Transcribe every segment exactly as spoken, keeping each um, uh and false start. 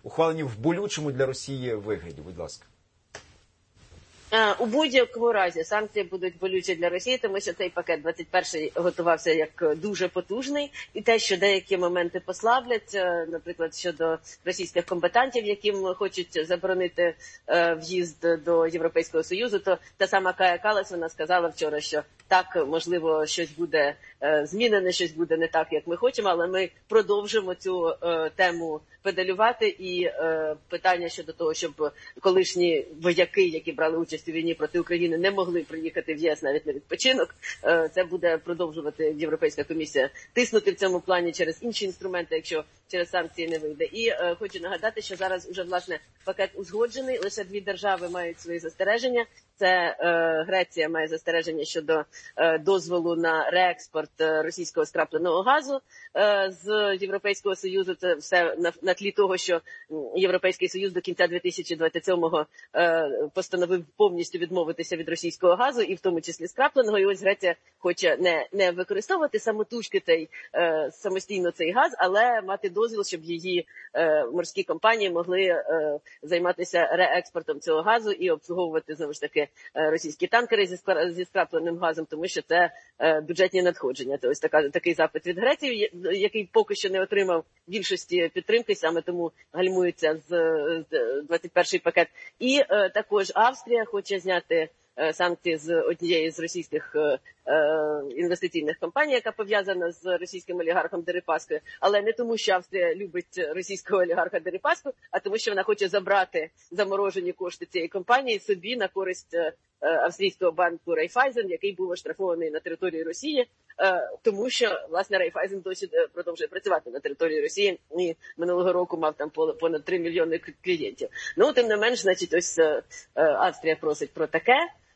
ухвалені в болючому для Росії вигляді. Будь ласка. У будь-якому разі санкції будуть болючі для Росії, тому що цей пакет двадцять перший готувався як дуже потужний. І те, що деякі моменти послаблять, наприклад, щодо російських комбатантів, яким хочуть заборонити в'їзд до Європейського Союзу, то та сама Кая Каллас, вона сказала вчора, що так, можливо, щось буде змінене, щось буде не так, як ми хочемо, але ми продовжимо цю тему педалювати, і е, питання щодо того, щоб колишні вояки, які брали участь у війні проти України, не могли приїхати в ЄС навіть на відпочинок, е, це буде продовжувати Європейська комісія тиснути в цьому плані через інші інструменти, якщо через санкції не вийде. І е, хочу нагадати, що зараз уже, власне, пакет узгоджений, лише дві держави мають свої застереження. Це е, Греція має застереження щодо е, дозволу на реекспорт е, російського скрапленого газу е, з Європейського Союзу. Це все на, на тлі того, що Європейський Союз до кінця дві тисячі двадцять сьомого е, постановив повністю відмовитися від російського газу, і в тому числі скрапленого. І ось Греція хоче не, не використовувати самотужки цей, е, самостійно цей газ, але мати дозвіл, щоб її е, морські компанії могли е, займатися реекспортом цього газу і обслуговувати, знову ж таки, російські танкери зі, зі скрапленим газом, тому що це е, бюджетні надходження. Тобто така, такий запит від Греції, який поки що не отримав більшості підтримки, саме тому гальмується з, з двадцять перший пакет. І е, також Австрія хоче зняти санкції з однієї з російських е, інвестиційних компаній, яка пов'язана з російським олігархом Дерипаскою, але не тому, що Австрія любить російського олігарха Дерипаску, а тому, що вона хоче забрати заморожені кошти цієї компанії собі на користь е, австрійського банку Райфайзен, який був оштрафований на території Росії, е, тому що, власне, Райфайзен досі продовжує працювати на території Росії і минулого року мав там понад три мільйони клієнтів. Ну, тим не менш, значить, ось е, Австрія просить про таке.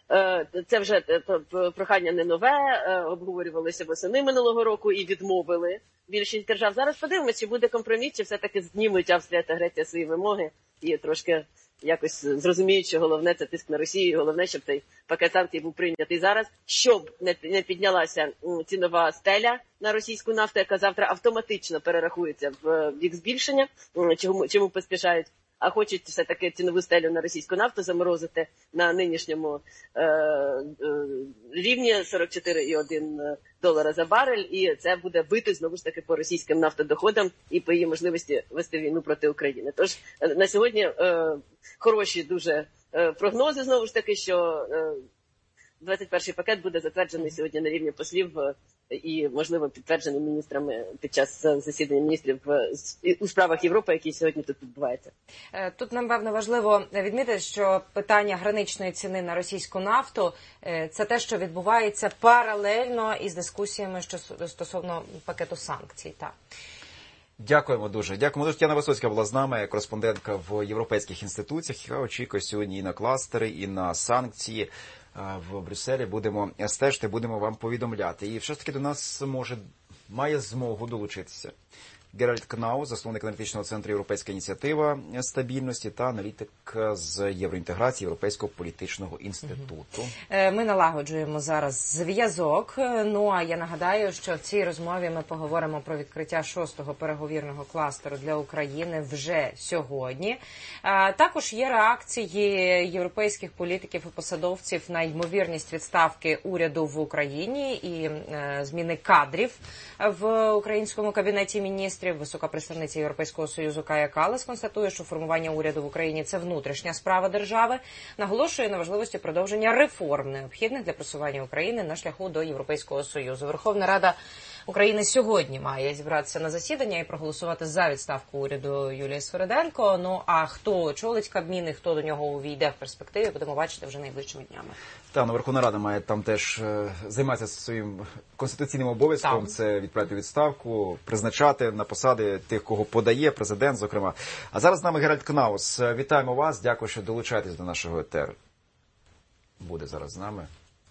Це вже прохання не нове, обговорювалося восени минулого року і відмовили більшість держав. Зараз подивимося, чи буде компроміс, чи все-таки знімуть Австрія та Греція свої вимоги і трошки якось зрозуміють, що головне – це тиск на Росію, і головне, щоб цей пакет санкцій був прийнятий зараз, щоб не піднялася цінова стеля на російську нафту, яка завтра автоматично перерахується в бік збільшення, чому, чому поспішають. А хочуть все-таки цінову стелю на російську нафту заморозити на нинішньому е, е, рівні сорок чотири і один долара за барель, і це буде бити знову ж таки по російським нафтодоходам і по її можливості вести війну проти України. Тож на сьогодні е, хороші дуже е, прогнози, знову ж таки, що е, двадцять перший пакет буде затверджений сьогодні на рівні послів і, можливо, підтверджений міністрами під час засідання міністрів у справах Європи, які сьогодні тут відбуваються. Тут, напевно, важливо відмітити, що питання граничної ціни на російську нафту – це те, що відбувається паралельно із дискусіями що стосовно пакету санкцій. Так. Дякуємо дуже. Дякуємо дуже. Тетяна Висоцька була з нами, кореспондентка в європейських інституціях, яка очікує сьогодні і на кластери, і на санкції. В Брюсселі будемо стежити, будемо вам повідомляти. І все ж таки до нас може, має змогу долучитися Геральд Кнау, засновник аналітичного центру «Європейська ініціатива стабільності» та аналітик з євроінтеграції Європейського політичного інституту. Ми налагоджуємо зараз зв'язок. Ну, а я нагадаю, що в цій розмові ми поговоримо про відкриття шостого переговірного кластеру для України вже сьогодні. Також є реакції європейських політиків і посадовців на ймовірність відставки уряду в Україні і зміни кадрів в українському кабінеті міністрів. Висока представниця Європейського Союзу Кая Каллас констатує, що формування уряду в Україні – це внутрішня справа держави. Наголошує на важливості продовження реформ, необхідних для просування України на шляху до Європейського Союзу. Верховна Рада України сьогодні має зібратися на засідання і проголосувати за відставку уряду Юлії Свериденко. Ну, а хто очолить Кабмін і хто до нього увійде в перспективі, будемо бачити вже найближчими днями. Та, ну, Верховна Рада має там теж е, займатися своїм конституційним обов'язком. Там. Це відправити відставку, призначати на посади тих, кого подає президент, зокрема. А зараз з нами Геральд Кнаус. Вітаємо вас, дякую, що долучаєтесь до нашого етеру. Буде зараз з нами.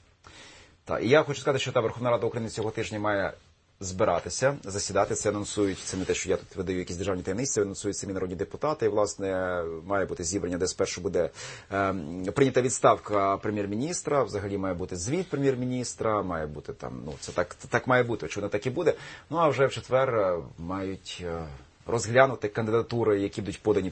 Так, і я хочу сказати, що та Верховна Рада України цього тижня має збиратися, засідати. Це анонсують, це не те, що я тут видаю якісь державні таємниці, це анонсують самі народні депутати. І, власне, має бути зібрання, де спершу буде е, прийнята відставка прем'єр-міністра, взагалі має бути звіт прем'єр-міністра, має бути там, ну, це так, так має бути, очевидно, так і буде. Ну, а вже в четвер мають розглянути кандидатури, які будуть подані